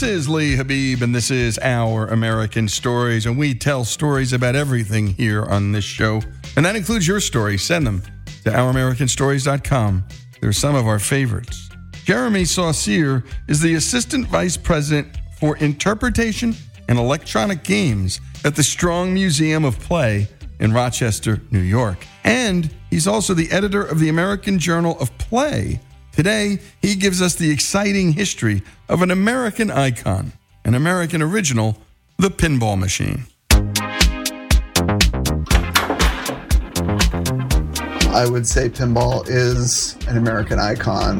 This is Lee Habib, and this is Our American Stories, and we tell stories about everything here on this show, and that includes your stories. Send them to ouramericanstories.com. They're some of our favorites. Jeremy Saucier is the Assistant Vice President for Interpretation and Electronic Games at the Strong Museum of Play in Rochester, New York. And he's also the editor of the American Journal of Play. Today, he gives us the exciting history of an American icon, an American original, the pinball machine. I would say pinball is an American icon.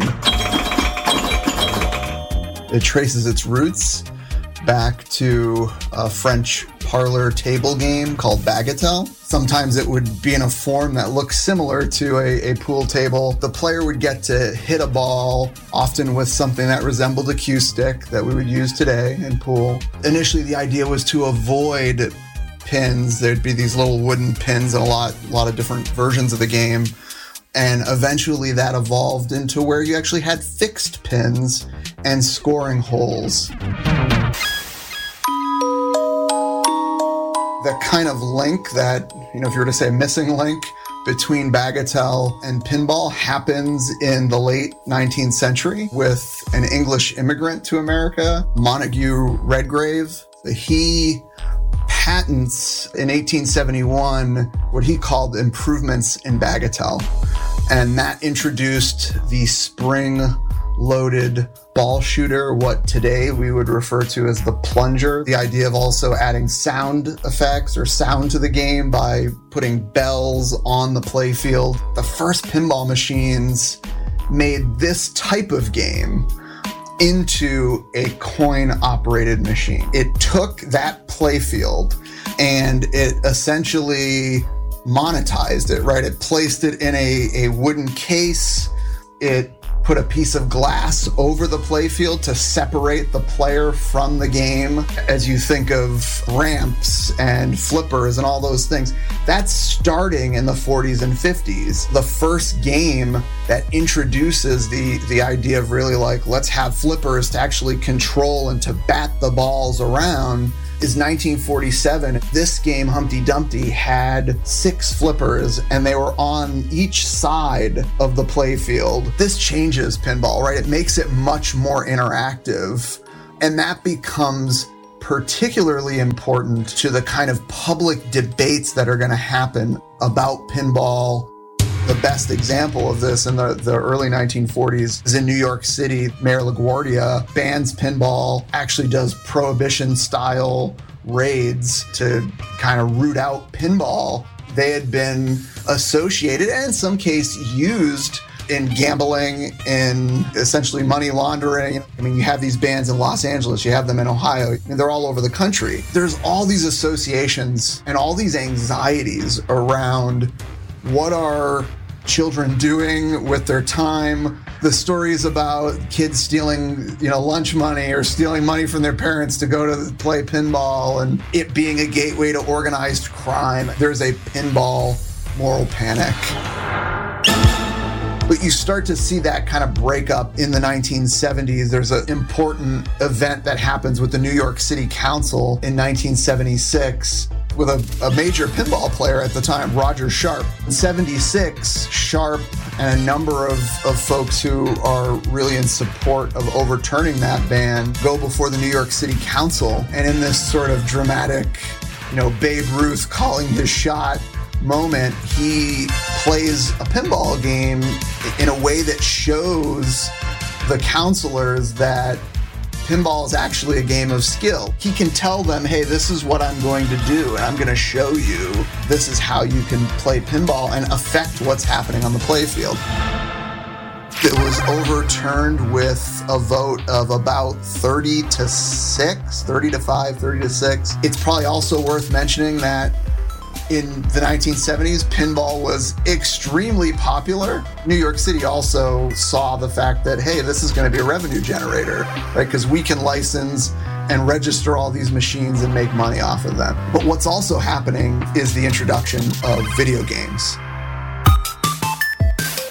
It traces its roots back to a French parlor table game called Bagatelle. Sometimes it would be in a form that looks similar to a pool table. The player would get to hit a ball, often with something that resembled a cue stick that we would use today in pool. Initially, the idea was to avoid pins. There'd be these little wooden pins in a lot of different versions of the game. And eventually that evolved into where you actually had fixed pins and scoring holes. The kind of link that, if you were to say missing link between Bagatelle and pinball happens in the late 19th century with an English immigrant to America, Montague Redgrave. He patents in 1871 what he called improvements in Bagatelle. And that introduced the spring-loaded ball shooter, what today we would refer to as the plunger. The idea of also adding sound effects or sound to the game by putting bells on the playfield. The first pinball machines made this type of game into a coin-operated machine. It took that playfield and it essentially monetized it, right? It placed it in a wooden case. It put a piece of glass over the playfield to separate the player from the game. As you think of ramps and flippers and all those things, that's starting in the 40s and 50s. The first game that introduces the idea of really let's have flippers to actually control and to bat the balls around is 1947. This game, Humpty Dumpty, had 6 flippers and they were on each side of the playfield. This changes pinball, right? It makes it much more interactive, and that becomes particularly important to the kind of public debates that are going to happen about pinball. The best example of this in the early 1940s is in New York City. Mayor LaGuardia bans pinball, actually does prohibition-style raids to kind of root out pinball. They had been associated and in some case used in gambling, in essentially money laundering. I mean, you have these bans in Los Angeles, you have them in Ohio, they're all over the country. There's all these associations and all these anxieties around what are children doing with their time. The stories about kids stealing, lunch money or stealing money from their parents to go to play pinball and it being a gateway to organized crime. There's a pinball moral panic. But you start to see that kind of break up in the 1970s. There's an important event that happens with the New York City Council in 1976 with a major pinball player at the time, Roger Sharp. In 76, Sharp and a number of folks who are really in support of overturning that ban go before the New York City Council. And in this sort of dramatic, Babe Ruth calling his shot moment, he plays a pinball game in a way that shows the counselors that pinball is actually a game of skill. He can tell them, hey, this is what I'm going to do, and I'm going to show you this is how you can play pinball and affect what's happening on the playfield. It was overturned with a vote of about 30 to 5, 30 to 6. It's probably also worth mentioning that in the 1970s, pinball was extremely popular. New York City also saw the fact that, hey, this is going to be a revenue generator, right? Because we can license and register all these machines and make money off of them. But what's also happening is the introduction of video games.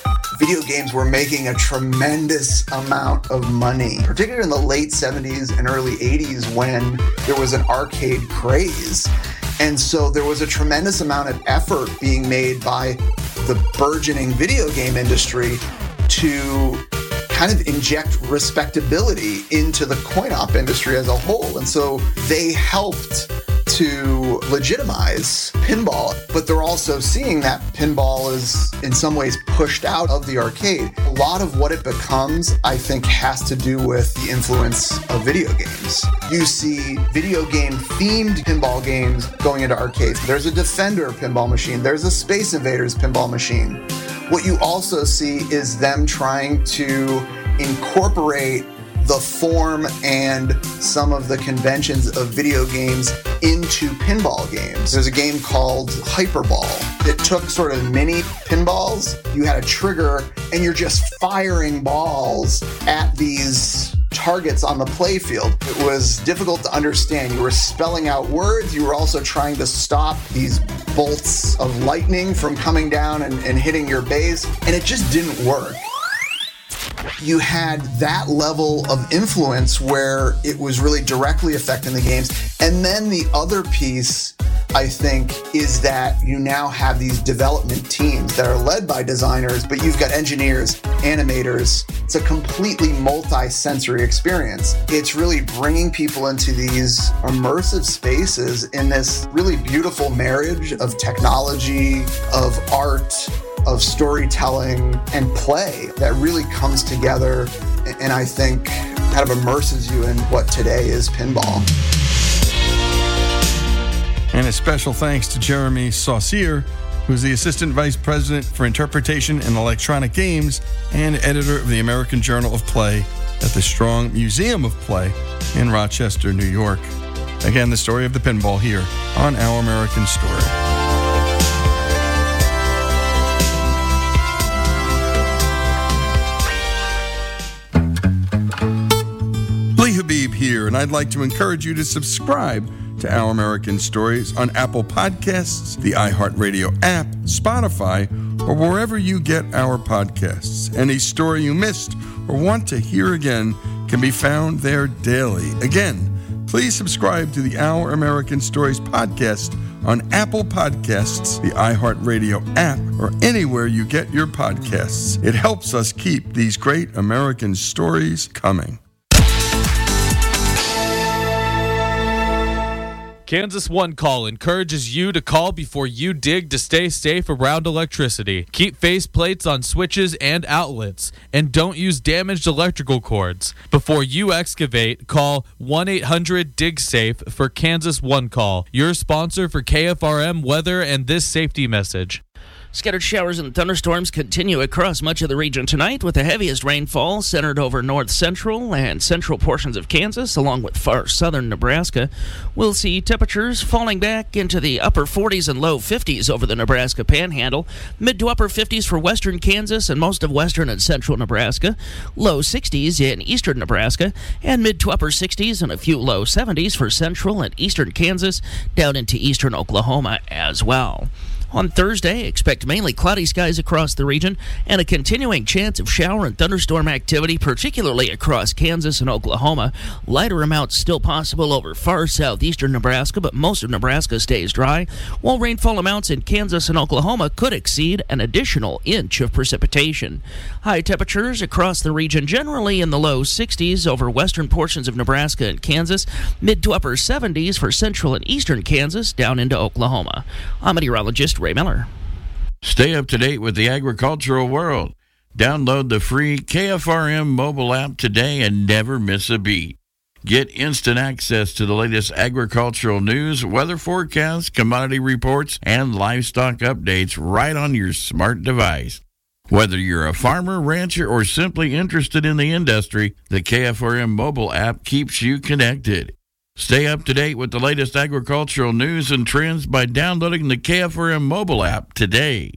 video games were making a tremendous amount of money, particularly in the late 70s and early 80s when there was an arcade craze. And so there was a tremendous amount of effort being made by the burgeoning video game industry to kind of inject respectability into the coin-op industry as a whole. And so they helped to legitimize pinball, but they're also seeing that pinball is in some ways pushed out of the arcade. A lot of what it becomes, I think, has to do with the influence of video games. You see video game themed pinball games going into arcades. There's a Defender pinball machine. There's a Space Invaders pinball machine. What you also see is them trying to incorporate the form and some of the conventions of video games into pinball games. There's a game called Hyperball. It took sort of mini pinballs. You had a trigger and you're just firing balls at these targets on the playfield. It was difficult to understand. You were spelling out words. You were also trying to stop these bolts of lightning from coming down and hitting your base, and it just didn't work. You had that level of influence where it was really directly affecting the games. And then the other piece, I think, is that you now have these development teams that are led by designers, but you've got engineers, animators. It's a completely multi-sensory experience. It's really bringing people into these immersive spaces in this really beautiful marriage of technology, of art, of storytelling and play that really comes together and I think kind of immerses you in what today is pinball. And a special thanks to Jeremy Saucier, who's the Assistant Vice President for Interpretation and Electronic Games and editor of the American Journal of Play at the Strong Museum of Play in Rochester, New York. Again, the story of the pinball here on Our American Story. Lee Habib here, and I'd like to encourage you to subscribe to Our American Stories on Apple Podcasts, the iHeartRadio app, Spotify, or wherever you get our podcasts. Any story you missed or want to hear again can be found there daily. Again, please subscribe to the Our American Stories podcast on Apple Podcasts, the iHeartRadio app, or anywhere you get your podcasts. It helps us keep these great American stories coming. Kansas One Call encourages you to call before you dig to stay safe around electricity. Keep faceplates on switches and outlets, and don't use damaged electrical cords. Before you excavate, call 1-800-DIG-SAFE for Kansas One Call, your sponsor for KFRM weather and this safety message. Scattered showers and thunderstorms continue across much of the region tonight, with the heaviest rainfall centered over north-central and central portions of Kansas, along with far southern Nebraska. We'll see temperatures falling back into the upper 40s and low 50s over the Nebraska Panhandle, mid to upper 50s for western Kansas and most of western and central Nebraska, low 60s in eastern Nebraska, and mid to upper 60s and a few low 70s for central and eastern Kansas, down into eastern Oklahoma as well. On Thursday, expect mainly cloudy skies across the region and a continuing chance of shower and thunderstorm activity, particularly across Kansas and Oklahoma. Lighter amounts still possible over far southeastern Nebraska, but most of Nebraska stays dry, while rainfall amounts in Kansas and Oklahoma could exceed an additional inch of precipitation. High temperatures across the region generally in the low 60s over western portions of Nebraska and Kansas, mid to upper 70s for central and eastern Kansas down into Oklahoma. I'm meteorologist Ray Miller. Stay up to date with the agricultural world. Download the free KFRM mobile app today and never miss a beat. Get instant access to the latest agricultural news, weather forecasts, commodity reports, and livestock updates right on your smart device. Whether you're a farmer, rancher, or simply interested in the industry, the KFRM mobile app keeps you connected. Stay up to date with the latest agricultural news and trends by downloading the KFRM mobile app today.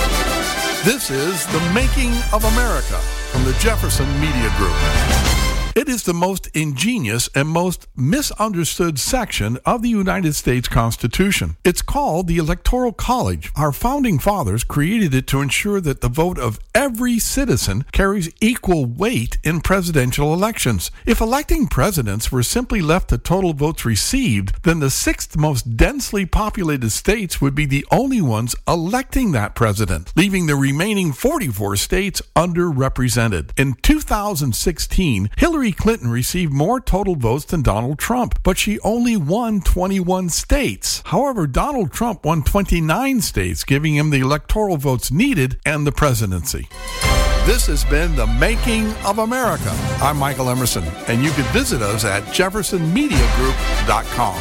This is The Making of America from the Jefferson Media Group. It is the most ingenious and most misunderstood section of the United States Constitution. It's called the Electoral College. Our founding fathers created it to ensure that the vote of every citizen carries equal weight in presidential elections. If electing presidents were simply left to total votes received, then the sixth most densely populated states would be the only ones electing that president, leaving the remaining 44 states underrepresented. In 2016, Hillary Clinton received more total votes than Donald Trump, but she only won 21 states. However, Donald Trump won 29 states, giving him the electoral votes needed and the presidency. This has been The Making of America. I'm Michael Emerson, and you can visit us at jeffersonmediagroup.com.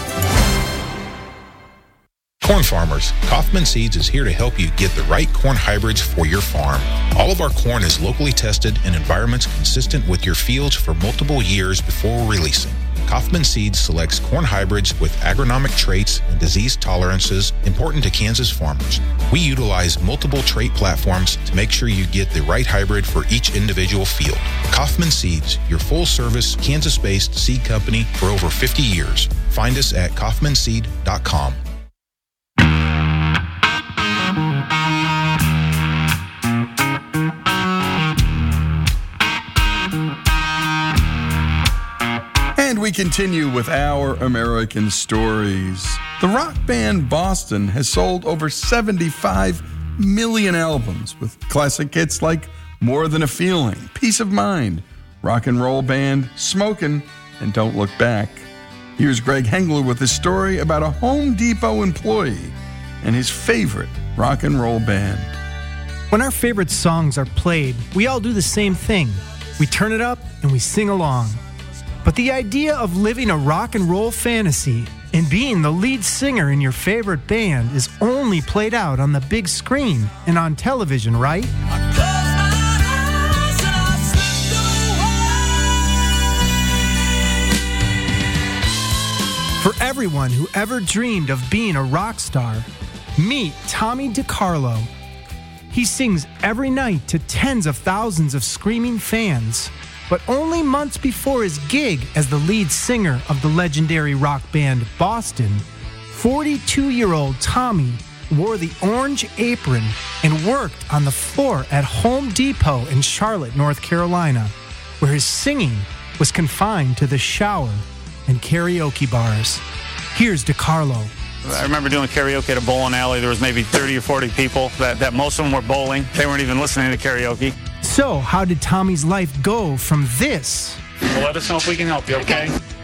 Corn farmers, Kaufman Seeds is here to help you get the right corn hybrids for your farm. All of our corn is locally tested in environments consistent with your fields for multiple years before releasing. Kaufman Seeds selects corn hybrids with agronomic traits and disease tolerances important to Kansas farmers. We utilize multiple trait platforms to make sure you get the right hybrid for each individual field. Kaufman Seeds, your full-service, Kansas-based seed company for over 50 years. Find us at kaufmanseed.com. And we continue with Our American Stories. The rock band Boston has sold over 75 million albums with classic hits like More Than a Feeling, Peace of Mind, Rock and Roll Band, Smokin', and Don't Look Back. Here's Greg Hengler with a story about a Home Depot employee and his favorite rock and roll band. When our favorite songs are played, we all do the same thing. We turn it up and we sing along. But the idea of living a rock and roll fantasy and being the lead singer in your favorite band is only played out on the big screen and on television, right? For everyone who ever dreamed of being a rock star, meet Tommy DiCarlo. He sings every night to tens of thousands of screaming fans. But only months before his gig as the lead singer of the legendary rock band Boston, 42-year-old Tommy wore the orange apron and worked on the floor at Home Depot in Charlotte, North Carolina, where his singing was confined to the shower and karaoke bars. Here's DiCarlo. I remember doing karaoke at a bowling alley. There was maybe 30 or 40 people that most of them were bowling. They weren't even listening to karaoke. So, how did Tommy's life go from this Well, let us know if we can help you, okay?